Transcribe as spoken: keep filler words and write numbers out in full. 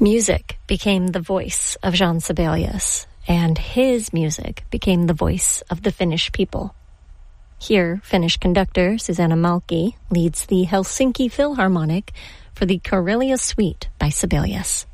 Music became the voice of Jean Sibelius, and his music became the voice of the Finnish people. Here, Finnish conductor Susanna Malki leads the Helsinki Philharmonic for the Karelia Suite by Sibelius.